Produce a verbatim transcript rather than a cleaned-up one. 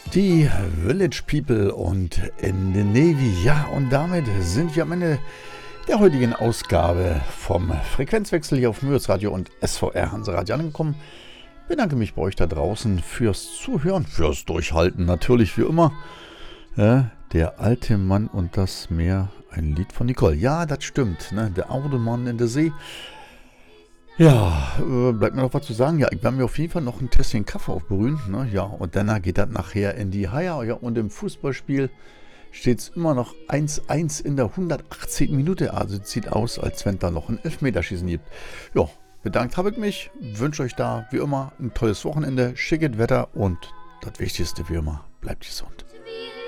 Die Village People und in the Navy. Ja, und damit sind wir am Ende der heutigen Ausgabe vom Frequenzwechsel hier auf Mürzradio und S V R Hanseradio angekommen. Bedanke mich bei euch da draußen fürs Zuhören, fürs Durchhalten, natürlich wie immer. Ja, der alte Mann und das Meer, ein Lied von Nicole. Ja, das stimmt, ne? Der alte Mann in der See. Ja, äh, bleibt mir noch was zu sagen. Ja, ich werde mir auf jeden Fall noch ein Tässchen Kaffee aufbrühen. Ne? Ja, und danach geht das nachher in die Haie. Ja, und im Fußballspiel steht es immer noch eins eins in der hundertachtzehnten Minute. Also sieht aus, als wenn da noch ein Elfmeterschießen gibt. Ja, bedankt habe ich mich. Wünsche euch da wie immer ein tolles Wochenende, schickes Wetter und das Wichtigste wie immer, bleibt gesund.